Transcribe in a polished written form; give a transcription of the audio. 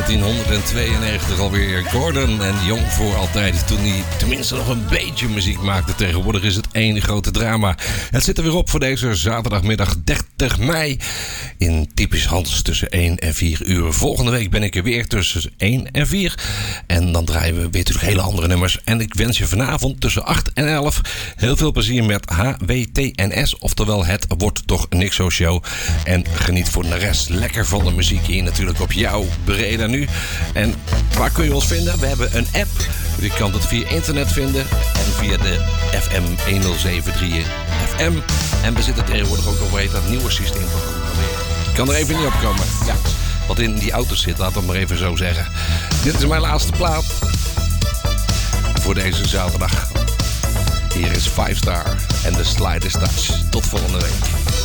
1992 alweer. Gordon en Jong voor altijd. Toen hij tenminste nog een beetje muziek maakte. Tegenwoordig is het één grote drama. Het zit er weer op voor deze zaterdagmiddag 30 mei. In Typisch Hans tussen 1 en 4 uur. Volgende week ben ik er weer tussen 1 en 4. En dan draaien we weer natuurlijk hele andere nummers. En ik wens je vanavond tussen 8 en 11 heel veel plezier met HWTNS. Oftewel het wordt toch niks zo show. En geniet voor de rest lekker van de muziek hier natuurlijk op jouw Breda Nu. En waar kun je ons vinden? We hebben een app. Je kan het via internet vinden. En via de FM 1073 FM. En we zitten tegenwoordig ook op dat nieuwe systeem. Ik kan er even niet op komen. Ja, wat in die auto zit, laat het maar even zo zeggen. Dit is mijn laatste plaat. Voor deze zaterdag. Hier is 5 Star en de Slightest Touch. Tot volgende week.